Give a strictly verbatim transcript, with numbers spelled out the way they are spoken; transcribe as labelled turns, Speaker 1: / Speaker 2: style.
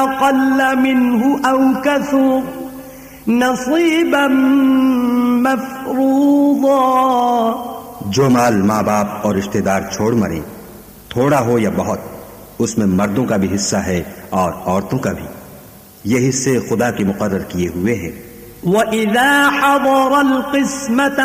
Speaker 1: क़ल्ल मिन्हु औ कसुर नसीबम मफ़रूज़ा।
Speaker 2: जो माल माँ बाप और रिश्तेदार छोड़ मरे, थोड़ा हो या बहुत, उसमें मर्दों का भी हिस्सा है और औरतों का भी। ये हिस्से खुदा के मुकर्रर किए हुए हैं।
Speaker 1: वइज़ा हज़रल क़िस्मत